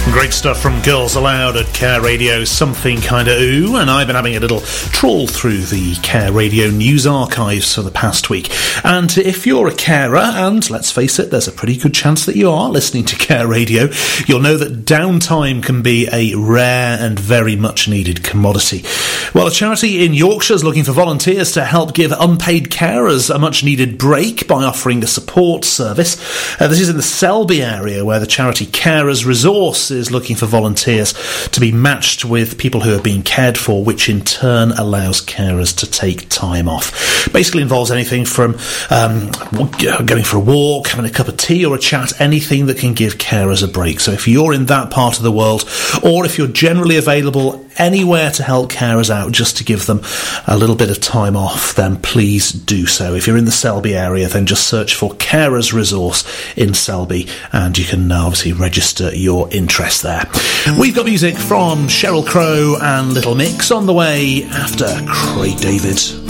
Great stuff from Girls Aloud at Care Radio, Something Kinda Ooh, and I've been having a little trawl through the Care Radio news archives for the past week. And if you're a carer, and let's face it, there's a pretty good chance that you are listening to Care Radio, you'll know that downtime can be a rare and very much needed commodity. Well, a charity in Yorkshire is looking for volunteers to help give unpaid carers a much needed break by offering a support service. This is in the Selby area, where the charity Carers Resource is looking for volunteers to be matched with people who are being cared for, which in turn allows carers to take time off. Basically involves anything from going for a walk, having a cup of tea or a chat, anything that can give carers a break. So if you're in that part of the world, or if you're generally available anywhere to help carers out just to give them a little bit of time off, then please do so. If you're in the Selby area, then just search for Carers Resource in Selby and you can obviously register your interest there. We've got music from Sheryl Crow and Little Mix on the way after Craig David.